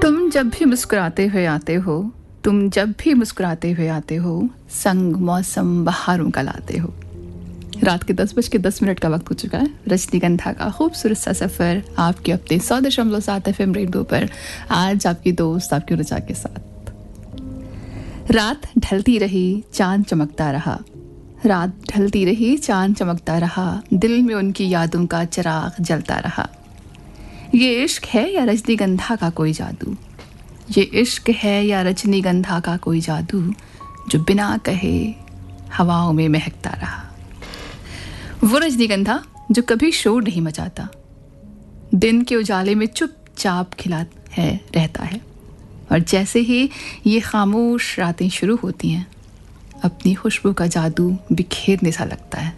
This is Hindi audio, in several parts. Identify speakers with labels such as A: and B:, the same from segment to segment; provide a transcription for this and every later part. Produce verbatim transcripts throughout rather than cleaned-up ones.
A: तुम जब भी मुस्कुराते हुए आते हो, तुम जब भी मुस्कुराते हुए आते हो, संग मौसम बहारों का लाते हो। रात के दस बज के दस मिनट का वक्त हो चुका है। रजनीगंधा का खूबसूरत सा सफ़र आपके अपने सौ दशमलव सात एफ एम रेडियो पर, आज आपकी दोस्त आपकी रुचा के साथ। रात ढलती रही, चांद चमकता रहा। रात ढलती रही, चांद चमकता रहा, दिल में उनकी यादों का चिराग जलता रहा। ये इश्क है या रजनीगंधा का कोई जादू, ये इश्क है या रजनीगंधा का कोई जादू, जो बिना कहे हवाओं में महकता रहा। वो रजनीगंधा जो कभी शोर नहीं मचाता, दिन के उजाले में चुपचाप खिला है रहता है, और जैसे ही ये खामोश रातें शुरू होती हैं, अपनी खुशबू का जादू बिखेरने सा लगता है।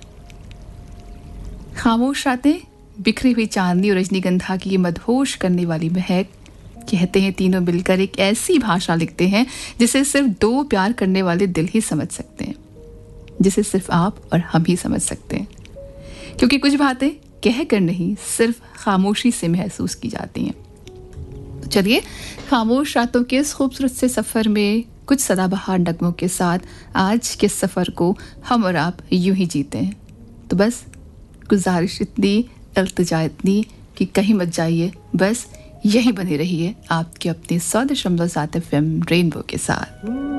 A: खामोश रातें, बिखरी हुई चांदनी और रजनीगंधा की ये मदहोश करने वाली महक, कहते हैं तीनों मिलकर एक ऐसी भाषा लिखते हैं जिसे सिर्फ दो प्यार करने वाले दिल ही समझ सकते हैं, जिसे सिर्फ आप और हम ही समझ सकते हैं, क्योंकि कुछ बातें कह कर नहीं, सिर्फ खामोशी से महसूस की जाती हैं। तो चलिए, खामोश रातों के इस खूबसूरत से सफ़र में कुछ सदाबहार नगमों के साथ आज के सफ़र को हम और आप यूं ही जीते हैं। तो बस गुजारिश इतनी, इल्तिजा इतनी कि कहीं मत जाइए, बस यहीं बने रहिए आपके अपने सौ दशमलव सात एफ एम रेनबो के साथ।